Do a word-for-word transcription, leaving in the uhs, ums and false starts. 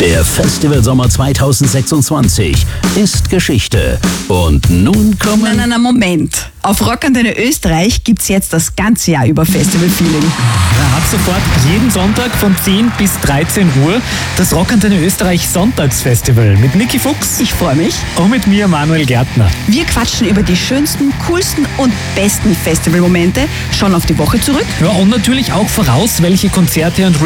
Der Festivalsommer zweitausendsechsundzwanzig ist Geschichte. Und nun kommen... Nein, nein, nein, Moment. Auf Rockantenne Österreich gibt's jetzt das ganze Jahr über Festival-Feeling. Ja, ab sofort jeden Sonntag von zehn bis dreizehn Uhr das Rockantenne Österreich Sonntagsfestival mit Niki Fuchs Ich freue mich. und mit mir Manuel Gärtner. Wir quatschen über die schönsten, coolsten und besten Festivalmomente, schauen auf die Woche zurück. Ja, und natürlich auch voraus, welche Konzerte und